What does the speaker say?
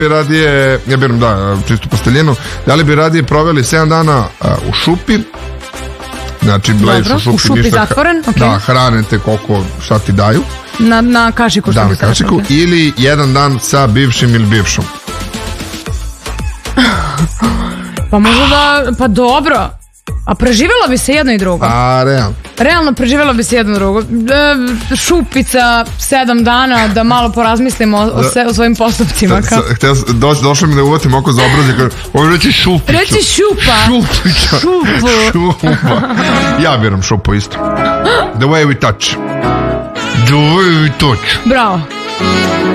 radije, ja biram čistu posteljinu, da li bi radije proveli 7 dana u šupi, znači bleješ u šupi ništa, zatvoren, okay. Da, hranite koliko šta ti daju na kašiku, da, na kašiku, okay. Ili 1 dan sa bivšim ili bivšom. Pa možda da, pa dobro, a preživjelo bi se jedno i drugo. Realno preživjelo bi se jedno i drugo. Šupica 7 dana, da malo porazmislimo o svojim postupcima. Došlo mi da uvatim oko za obraz, ovo reći šupiću. Reći šupa. Šupa. Ja biram šupu isto. The way we touch. Bravo.